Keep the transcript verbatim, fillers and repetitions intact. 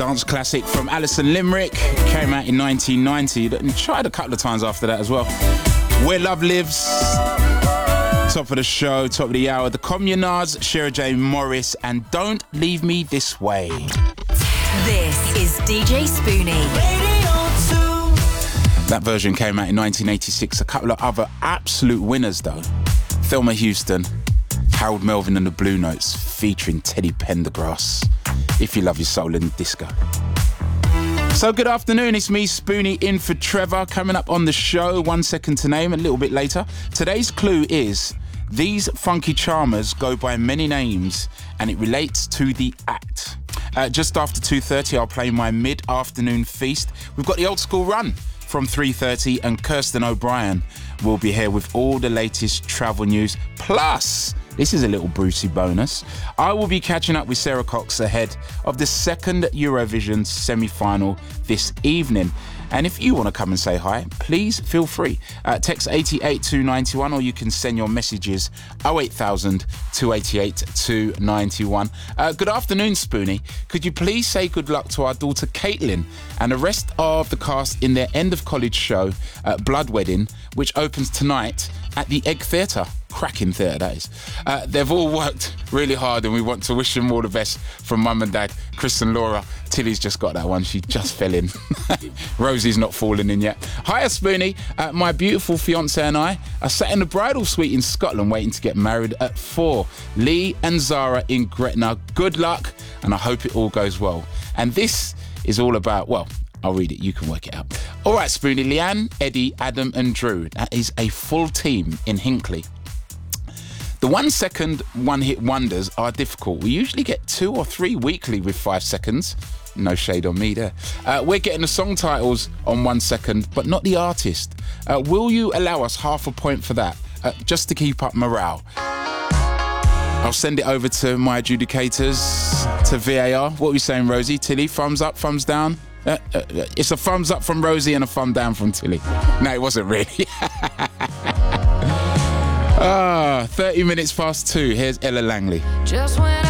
dance classic from Alison Limerick. It came out in nineteen ninety and tried a couple of times after that as well. Where Love Lives. Top of the show, top of the hour. The Communards, Sarah J. Morris, and Don't Leave Me This Way. This is D J Spoonie. That version came out in nineteen eighty-six. A couple of other absolute winners though. Thelma Houston, Harold Melvin and the Blue Notes featuring Teddy Pendergrass. If You Love Your Soul in Disco. So good afternoon, it's me Spoonie in for Trevor. Coming up on the show, one second to name, a little bit later. Today's clue is, these funky charmers go by many names and it relates to the act. Uh, just after two thirty, I'll play my mid-afternoon feast. We've got the old school run from three thirty and Kirsten O'Brien will be here with all the latest travel news. Plus, this is a little Brucey bonus, I will be catching up with Sarah Cox ahead of the second Eurovision semi-final this evening. And if you want to come and say hi, please feel free. Uh, text eight eight two nine one or you can send your messages oh eight thousand, two eight eight, two nine one. Uh, good afternoon, Spoonie. Could you please say good luck to our daughter Caitlin and the rest of the cast in their end of college show, uh, Blood Wedding, which opens tonight at the Egg Theatre. Cracking theatre, that is. Uh, they've all worked really hard and we want to wish them all the best from Mum and Dad, Chris and Laura. Tilly's just got that one. She just fell in. Rosie's not fallen in yet. Hiya, Spoonie. Uh, my beautiful fiancé and I are sat in the bridal suite in Scotland waiting to get married at four. Lee and Zara in Gretna. Good luck and I hope it all goes well. And this is all about, well, I'll read it, you can work it out. All right, Spoonie, Leanne, Eddie, Adam and Drew. That is a full team in Hinckley. The one second one hit wonders are difficult. We usually get two or three weekly with five seconds. No shade on me there. Uh, we're getting the song titles on one second, but not the artist. Uh, will you allow us half a point for that? Uh, just to keep up morale. I'll send it over to my adjudicators, to V A R. What are we saying, Rosie? Tilly, thumbs up, thumbs down? Uh, uh, it's a thumbs up from Rosie and a thumb down from Tilly. No, it wasn't really. Ah, thirty minutes past two. Here's Ella Langley. Just when